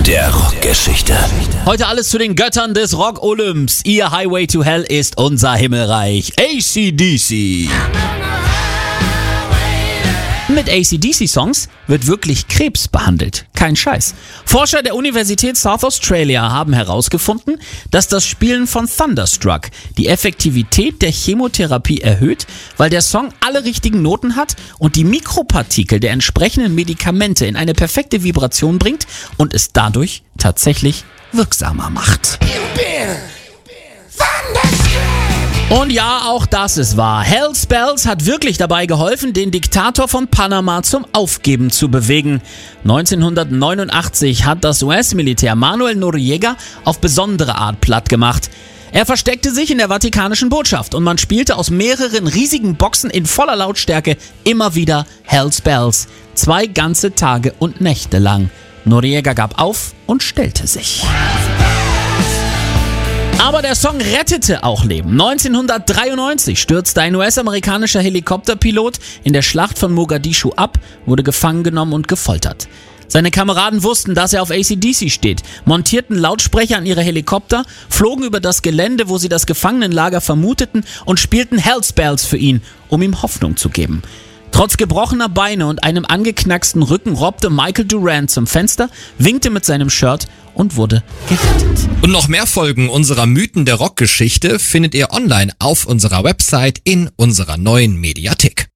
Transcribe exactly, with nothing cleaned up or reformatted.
der Rockgeschichte. Heute alles zu den Göttern des Rock-Olymps. Ihr Highway to Hell ist unser Himmelreich. A C D C. Mit A C D C-Songs wird wirklich Krebs behandelt. Kein Scheiß. Forscher der Universität South Australia haben herausgefunden, dass das Spielen von Thunderstruck die Effektivität der Chemotherapie erhöht, weil der Song alle richtigen Noten hat und die Mikropartikel der entsprechenden Medikamente in eine perfekte Vibration bringt und es dadurch tatsächlich wirksamer macht. Und ja, auch das ist wahr. Hell's Bells hat wirklich dabei geholfen, den Diktator von Panama zum Aufgeben zu bewegen. neunzehnhundertneunundachtzig hat das U S-Militär Manuel Noriega auf besondere Art platt gemacht. Er versteckte sich in der Vatikanischen Botschaft und man spielte aus mehreren riesigen Boxen in voller Lautstärke immer wieder Hell's Bells. Zwei ganze Tage und Nächte lang. Noriega gab auf und stellte sich. Aber der Song rettete auch Leben. neunzehnhundertdreiundneunzig stürzte ein U S-amerikanischer Helikopterpilot in der Schlacht von Mogadischu ab, wurde gefangen genommen und gefoltert. Seine Kameraden wussten, dass er auf A C D C steht, montierten Lautsprecher an ihre Helikopter, flogen über das Gelände, wo sie das Gefangenenlager vermuteten und spielten Hell's Bells für ihn, um ihm Hoffnung zu geben. Trotz gebrochener Beine und einem angeknacksten Rücken robbte Michael Durant zum Fenster, winkte mit seinem Shirt und wurde gerettet. Und noch mehr Folgen unserer Mythen der Rockgeschichte findet ihr online auf unserer Website in unserer neuen Mediathek.